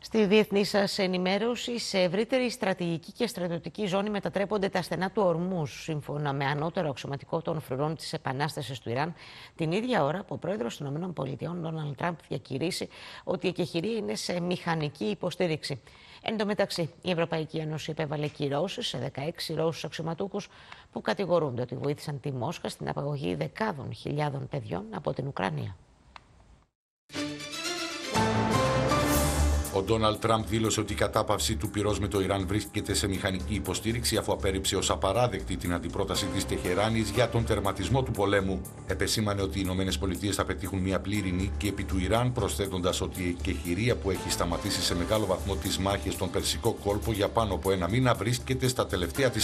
Στη διεθνή σας ενημέρωση, σε ευρύτερη στρατηγική και στρατιωτική ζώνη μετατρέπονται τα στενά του Ορμούζ, σύμφωνα με ανώτερο αξιωματικό των φρουρών της Επανάστασης του Ιράν, την ίδια ώρα που ο πρόεδρος των ΗΠΑ, Ντόναλντ Τραμπ, διακηρύσει ότι η εκεχηρία είναι σε μηχανική υποστήριξη. Εν τω μεταξύ, η Ευρωπαϊκή Ένωση επέβαλε κυρώσεις σε 16 Ρώσους αξιωματούχους που κατηγορούνται ότι βοήθησαν τη Μόσχα στην απαγωγή δεκάδων χιλιάδων παιδιών από την Ουκρανία. Ο Ντόναλντ Τραμπ δήλωσε ότι η κατάπαυση του πυρός με το Ιράν βρίσκεται σε μηχανική υποστήριξη, αφού απέρριψε ως απαράδεκτη την αντιπρόταση της Τεχεράνης για τον τερματισμό του πολέμου. Επεσήμανε ότι οι ΗΠΑ θα πετύχουν μια πλήρη νίκη επί του Ιράν, προσθέτοντας ότι η εκεχηρία που έχει σταματήσει σε μεγάλο βαθμό τις μάχες στον Περσικό κόλπο για πάνω από ένα μήνα βρίσκεται στα τελευταία της